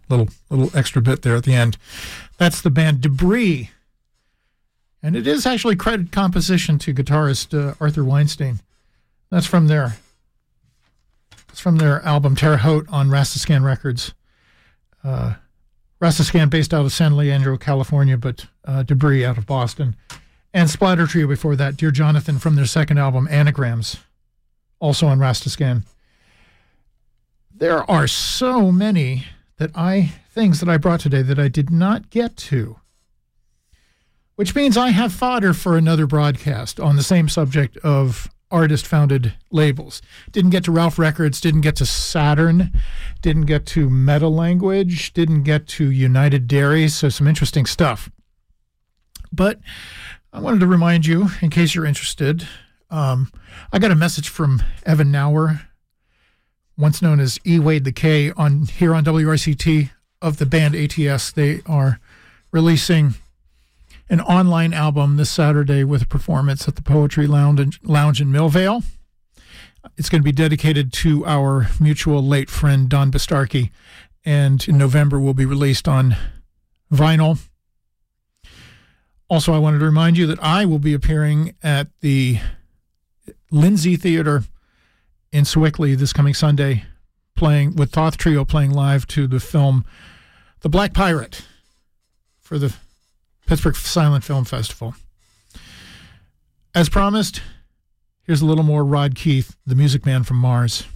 little extra bit there at the end. That's the band Debris. And it is actually credited composition to guitarist Arthur Weinstein. That's from their album Terre Haute on Rastascan Records. Rastascan based out of San Leandro, California, but Debris out of Boston. And Splatter Trio before that, Dear Jonathan, from their second album, Anagrams, also on Rastascan. There are so many things that I brought today that I did not get to, which means I have fodder for another broadcast on the same subject of artist-founded labels. Didn't get to Ralph Records, didn't get to Saturn, didn't get to Meta Language, didn't get to United Dairy, so some interesting stuff. But I wanted to remind you, in case you're interested, I got a message from Evan Nauer, once known as E. Wade the K, here on WRCT, of the band ATS. They are releasing an online album this Saturday with a performance at the Poetry Lounge in Millvale. It's going to be dedicated to our mutual late friend Don Bastarky, and in November will be released on vinyl. Also, I wanted to remind you that I will be appearing at the Lindsay Theater in Sewickley this coming Sunday, playing with Thoth Trio, playing live to the film The Black Pirate for the Pittsburgh Silent Film Festival. As promised, here's a little more Rod Keith, the Music Man from Mars.